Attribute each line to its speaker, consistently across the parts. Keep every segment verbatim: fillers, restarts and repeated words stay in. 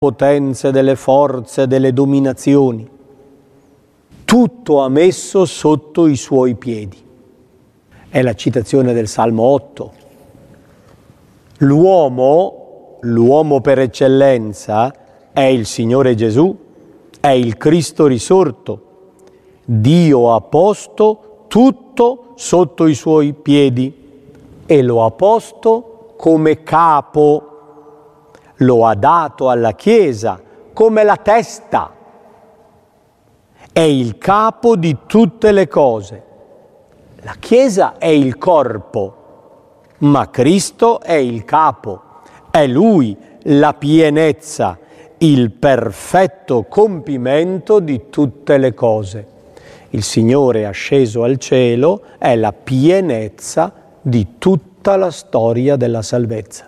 Speaker 1: potenze, delle forze, delle dominazioni. Tutto ha messo sotto i suoi piedi. È la citazione del Salmo otto. L'uomo, l'uomo per eccellenza, è il Signore Gesù, è il Cristo risorto. Dio ha posto tutto sotto i suoi piedi e lo ha posto come capo, lo ha dato alla Chiesa come la testa. È il capo di tutte le cose. La Chiesa è il corpo, ma Cristo è il capo. È Lui la pienezza, il perfetto compimento di tutte le cose. Il Signore asceso al cielo è la pienezza di tutta la storia della salvezza.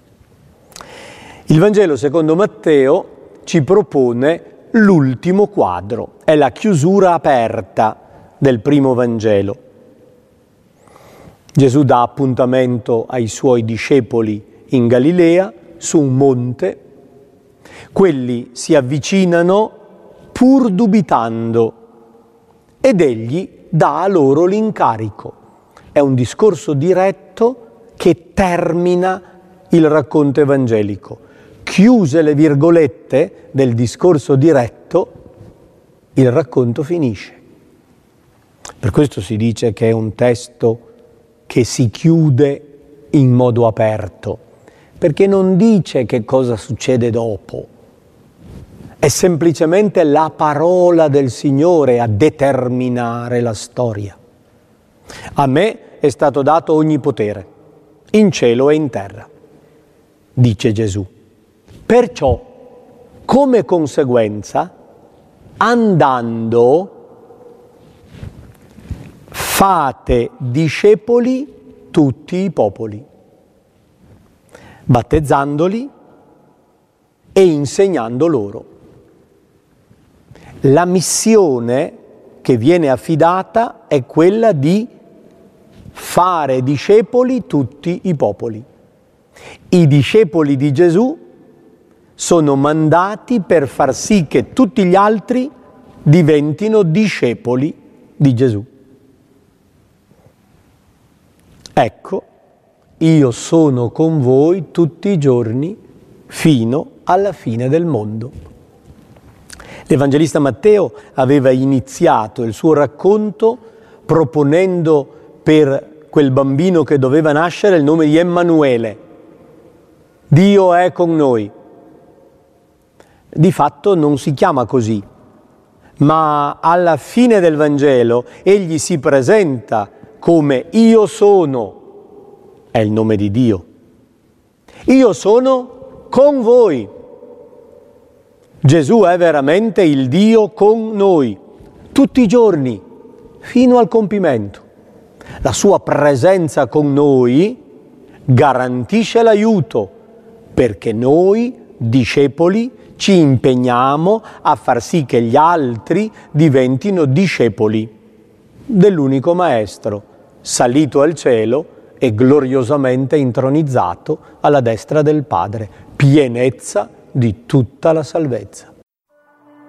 Speaker 1: Il Vangelo secondo Matteo ci propone l'ultimo quadro, è la chiusura aperta del primo Vangelo. Gesù dà appuntamento ai suoi discepoli in Galilea, su un monte. Quelli si avvicinano pur dubitando ed egli dà loro l'incarico. È un discorso diretto che termina il racconto evangelico. Chiuse le virgolette del discorso diretto, il racconto finisce. Per questo si dice che è un testo che si chiude in modo aperto, perché non dice che cosa succede dopo. È semplicemente la parola del Signore a determinare la storia. A me è stato dato ogni potere, in cielo e in terra, dice Gesù. Perciò, come conseguenza, andando, fate discepoli tutti i popoli, battezzandoli e insegnando loro. La missione che viene affidata è quella di fare discepoli tutti i popoli. I discepoli di Gesù sono mandati per far sì che tutti gli altri diventino discepoli di Gesù. Ecco, io sono con voi tutti i giorni fino alla fine del mondo. L'Evangelista Matteo aveva iniziato il suo racconto proponendo per quel bambino che doveva nascere il nome di Emanuele. Dio è con noi. Di fatto non si chiama così, ma alla fine del Vangelo egli si presenta come io sono, è il nome di Dio. Io sono con voi. Gesù è veramente il Dio con noi, tutti i giorni, fino al compimento. La sua presenza con noi garantisce l'aiuto, perché noi, discepoli, ci impegniamo a far sì che gli altri diventino discepoli dell'unico Maestro, salito al cielo e gloriosamente intronizzato alla destra del Padre, pienezza di tutta la salvezza.